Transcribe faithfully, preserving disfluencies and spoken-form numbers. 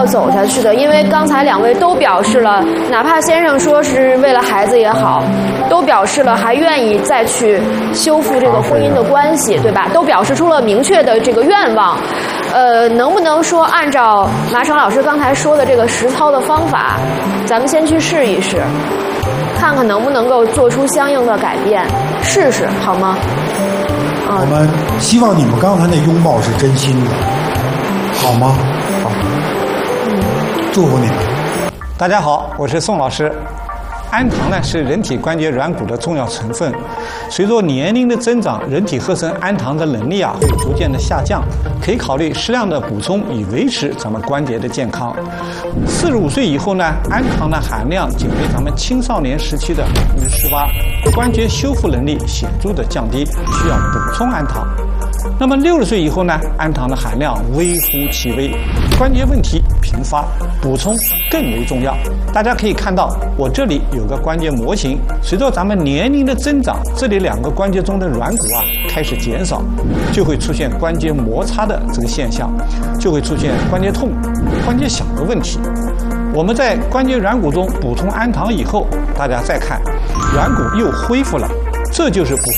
要走下去的，因为刚才两位都表示了，哪怕先生说是为了孩子也好，都表示了还愿意再去修复这个婚姻的关系，对吧？都表示出了明确的这个愿望。呃，能不能说按照马场老师刚才说的这个实操的方法，咱们先去试一试，看看能不能够做出相应的改变，试试好吗？啊， 我们希望你们刚才那拥抱是真心的，好吗？好，祝福你们。 大家好，我是宋老师。氨糖呢是人体关节软骨的重要成分，随着年龄的增长，人体合成氨糖的能力啊会逐渐的下降，可以考虑适量的补充，以维持咱们关节的健康。四十五岁以后呢，氨糖的含量仅为咱们青少年时期的百分之十八，关节修复能力显著的降低，需要补充氨糖。那么六十岁以后呢，氨糖的含量微乎其微，关节问题频发，补充更为重要。大家可以看到，我这里有个关节模型，随着咱们年龄的增长，这里两个关节中的软骨啊开始减少，就会出现关节摩擦的这个现象，就会出现关节痛、关节响的问题。我们在关节软骨中补充氨糖以后，大家再看，软骨又恢复了，这就是补